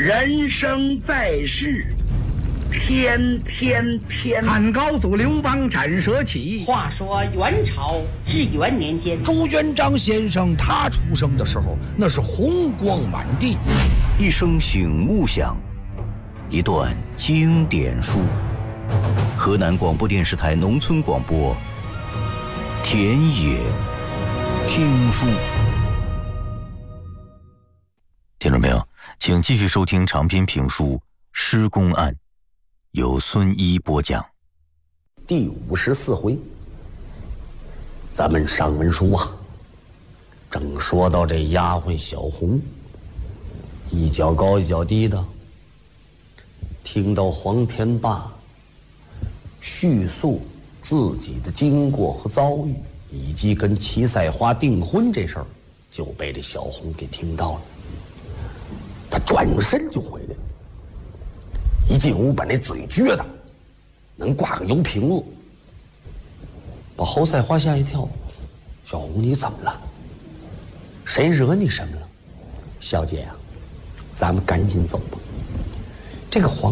人生在世，天天偏。 汉高祖刘邦斩蛇起。 话说元朝至元年间， 朱元璋先生他出生的时候，那是红光满地。 一声醒悟响，一段经典书。河南广播电视台农村广播，田野听书。听众朋友，请继续收听长篇评书《施公案》，由孙一播讲。 第54回，咱们上文书啊，正说到这丫鬟小红，一脚高一脚低的，听到黄天霸叙述自己的经过和遭遇，以及跟齐赛花订婚这事儿，就被这小红给听到了。他转身就回来，一进屋把那嘴撅的能挂个油瓶子，把侯赛花吓一跳。小红，你怎么了？谁惹你什么了？小姐啊，咱们赶紧走吧。这个黄